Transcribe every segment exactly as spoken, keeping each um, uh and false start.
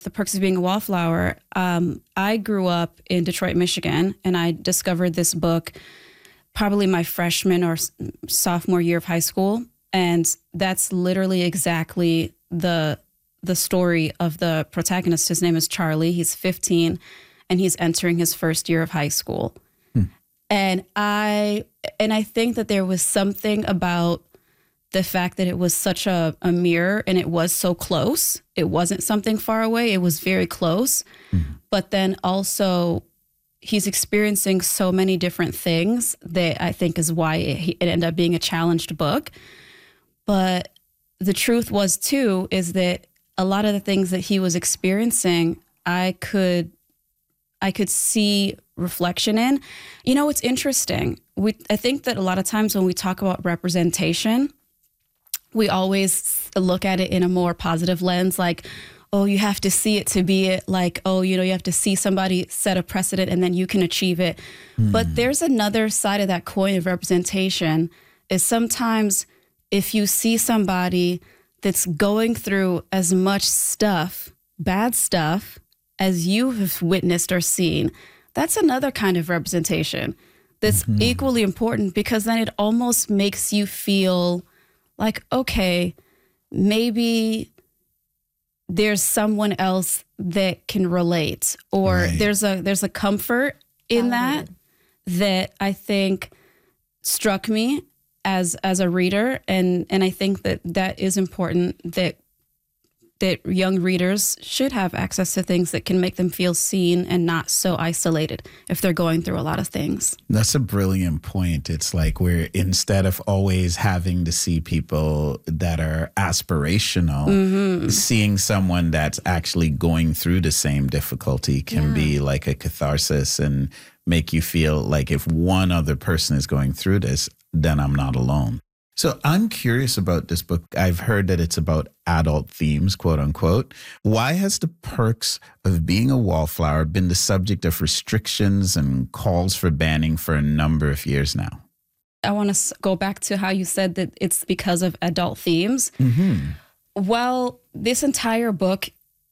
The Perks of Being a Wallflower. Um, I grew up in Detroit, Michigan, and I discovered this book probably my freshman or sophomore year of high school. And that's literally exactly the the story of the protagonist. His name is Charlie. He's fifteen, and he's entering his first year of high school. Hmm. And I and I think that there was something about the fact that it was such a, a mirror and it was so close. It wasn't something far away. It was very close. Mm-hmm. But then also he's experiencing so many different things that I think is why it, it ended up being a challenged book. But the truth was, too, is that a lot of the things that he was experiencing, I could I could see reflection in. You know, it's interesting. We I think that a lot of times when we talk about representation, we always look at it in a more positive lens, like, oh, you have to see it to be it, like, oh, you know, you have to see somebody set a precedent and then you can achieve it. Mm. But there's another side of that coin of representation, is sometimes if you see somebody that's going through as much stuff, bad stuff, as you have witnessed or seen, that's another kind of representation that's mm-hmm. equally important, because then it almost makes you feel like, okay, maybe there's someone else that can relate, or right. there's a there's a comfort in that that I think struck me as as a reader, and and I think that that is important, that that young readers should have access to things that can make them feel seen and not so isolated if they're going through a lot of things. That's a brilliant point. It's like we're, instead of always having to see people that are aspirational, mm-hmm. seeing someone that's actually going through the same difficulty can yeah. be like a catharsis and make you feel like if one other person is going through this, then I'm not alone. So I'm curious about this book. I've heard that it's about adult themes, quote unquote. Why has The Perks of Being a Wallflower been the subject of restrictions and calls for banning for a number of years now? I want to go back to how you said that it's because of adult themes. Mm-hmm. Well, this entire book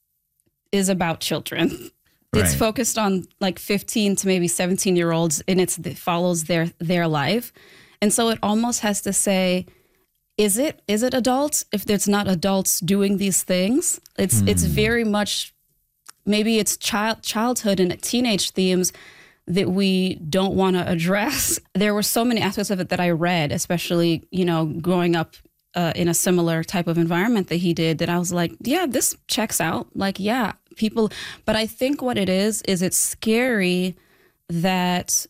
is about children. It's right. focused on like fifteen to maybe seventeen year olds, and it's, it follows their their life. And so it almost has to say, is it is it adults if it's not adults doing these things? It's mm. it's very much, maybe it's child childhood and teenage themes that we don't want to address. There were so many aspects of it that I read, especially, you know, growing up uh, in a similar type of environment that he did, that I was like, yeah, this checks out. Like, yeah, people. But I think what it is, is it's scary that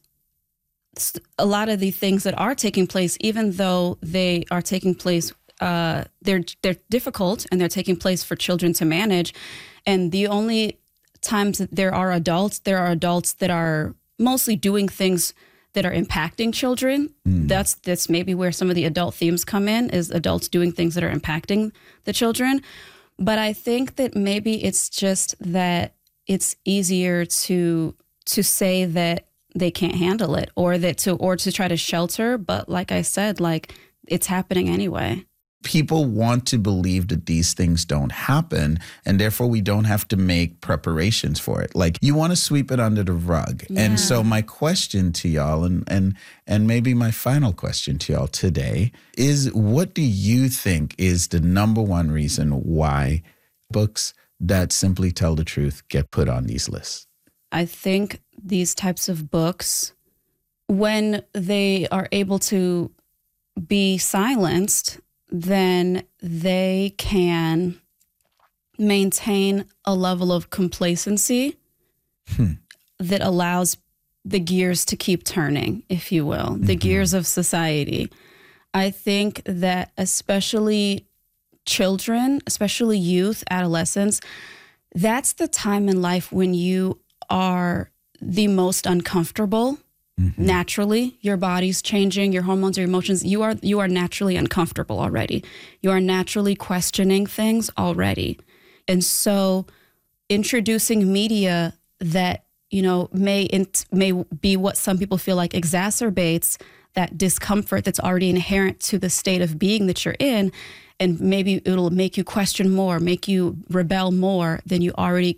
a lot of the things that are taking place, even though they are taking place, uh, they're they're difficult and they're taking place for children to manage. And the only times that there are adults, there are adults that are mostly doing things that are impacting children. Mm. That's that's maybe where some of the adult themes come in, is adults doing things that are impacting the children. But I think that maybe it's just that it's easier to to say that they can't handle it, or that to or to try to shelter. But like I said, like, it's happening anyway. People want to believe that these things don't happen, and therefore we don't have to make preparations for it. Like, you want to sweep it under the rug. Yeah. And so my question to y'all, and and and maybe my final question to y'all today, is what do you think is the number one reason why books that simply tell the truth get put on these lists? I think these types of books, when they are able to be silenced, then they can maintain a level of complacency hmm. that allows the gears to keep turning, if you will, the mm-hmm. gears of society. I think that especially children, especially youth, adolescents, that's the time in life when you are the most uncomfortable. Mm-hmm. Naturally, your body's changing, your hormones, your emotions, you are you are naturally uncomfortable already. You are naturally questioning things already. And so introducing media that, you know, may may be what some people feel like exacerbates that discomfort that's already inherent to the state of being that you're in, and maybe it'll make you question more, make you rebel more than you already